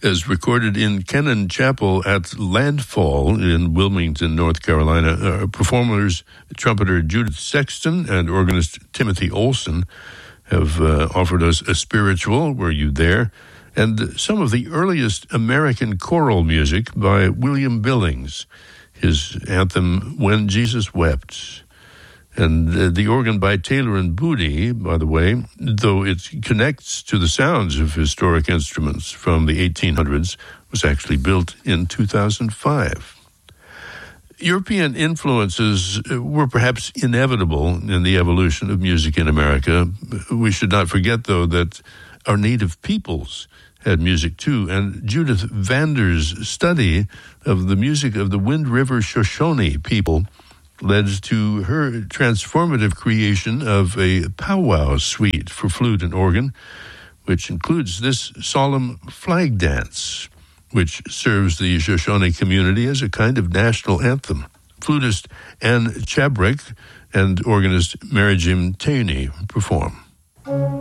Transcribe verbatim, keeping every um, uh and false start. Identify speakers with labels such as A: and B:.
A: as recorded in Kennon Chapel at Landfall in Wilmington, North Carolina. Uh, performers, trumpeter Judith Sexton and organist Timothy Olson have uh, offered us a spiritual, Were You There?, and some of the earliest American choral music by William Billings, his anthem, When Jesus Wept. And uh, the organ by Taylor and Booty, by the way, though it connects to the sounds of historic instruments from the eighteen hundreds, was actually built in two thousand five. European influences were perhaps inevitable in the evolution of music in America. We should not forget, though, that our native peoples had music too, and Judith Vander's study of the music of the Wind River Shoshone people led to her transformative creation of a powwow suite for flute and organ, which includes this solemn flag dance, which serves the Shoshone community as a kind of national anthem. Flutist Ann Chabrick and organist Mary Jim Taney perform.